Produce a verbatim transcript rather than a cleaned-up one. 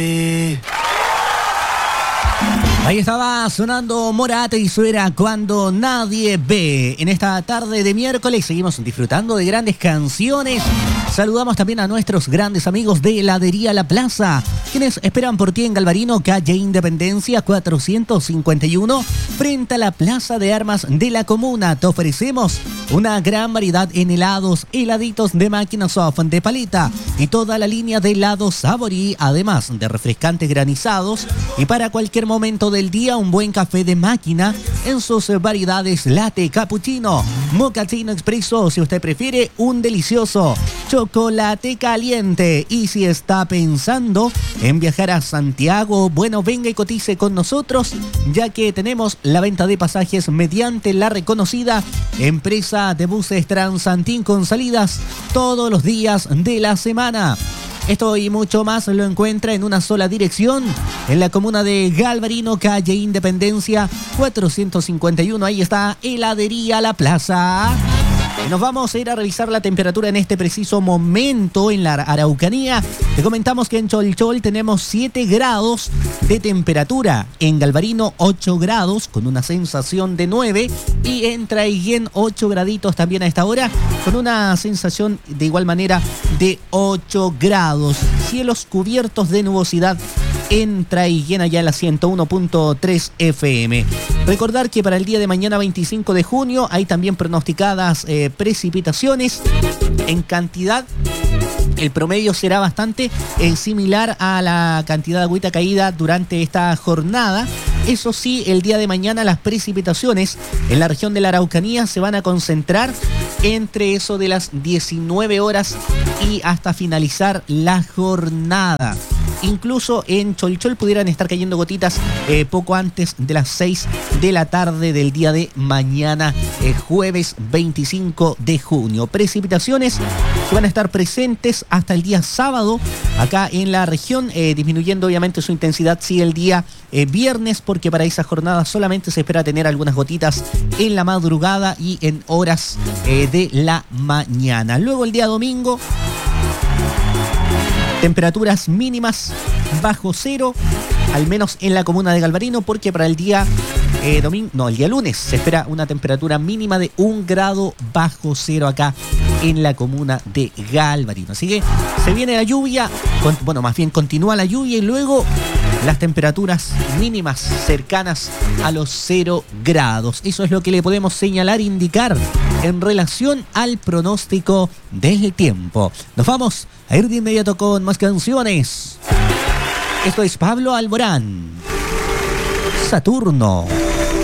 Ahí estaba sonando Morat y Suera Cuando Nadie Ve. En esta tarde de miércoles seguimos disfrutando de grandes canciones. Saludamos también a nuestros grandes amigos de Heladería La Plaza, quienes esperan por ti en Galvarino, calle Independencia cuatrocientos cincuenta y uno, frente a la Plaza de Armas de la Comuna. Te ofrecemos una gran variedad en helados, heladitos de máquina soft, de paleta y toda la línea de helados Saborí, además de refrescantes granizados. Y para cualquier momento del día, un buen café de máquina en sus variedades latte, cappuccino, mochaccino expreso, si usted prefiere, un delicioso chocolate caliente. Y si está pensando en viajar a Santiago, bueno, venga y cotice con nosotros, ya que tenemos la venta de pasajes mediante la reconocida empresa de buses Transantín, con salidas todos los días de la semana. Esto y mucho más lo encuentra en una sola dirección, en la comuna de Galvarino, calle Independencia cuatrocientos cincuenta y uno. Ahí está Heladería La Plaza. Y nos vamos a ir a revisar la temperatura en este preciso momento en la Araucanía. Te comentamos que en Cholchol tenemos siete grados de temperatura, en Galvarino ocho grados con una sensación de nueve, y en Traiguén ocho graditos también a esta hora con una sensación de igual manera de ocho grados. Cielos cubiertos de nubosidad en Traiguén, allá en la ciento uno punto tres F M. Recordar que para el día de mañana veinticinco de junio hay también pronosticadas eh, precipitaciones en cantidad. El promedio será bastante eh, similar a la cantidad de agüita caída durante esta jornada. Eso sí, el día de mañana las precipitaciones en la región de la Araucanía se van a concentrar entre eso de las diecinueve horas y hasta finalizar la jornada. Incluso en Cholchol pudieran estar cayendo gotitas eh, poco antes de las seis de la tarde del día de mañana, eh, jueves veinticinco de junio. Precipitaciones que van a estar presentes hasta el día sábado acá en la región, eh, disminuyendo obviamente su intensidad sí el día eh, viernes, porque para esa jornada solamente se espera tener algunas gotitas en la madrugada y en horas eh, de la mañana. Luego el día domingo, temperaturas mínimas bajo cero, al menos en la comuna de Galvarino, porque para el día eh, domingo, no, el día lunes se espera una temperatura mínima de un grado bajo cero acá en la comuna de Galvarino. Así que se viene la lluvia, con, bueno, más bien continúa la lluvia y luego las temperaturas mínimas cercanas a los cero grados. Eso es lo que le podemos señalar, indicar en relación al pronóstico del tiempo. Nos vamos a ir de inmediato con más canciones. Esto es Pablo Alborán, Saturno.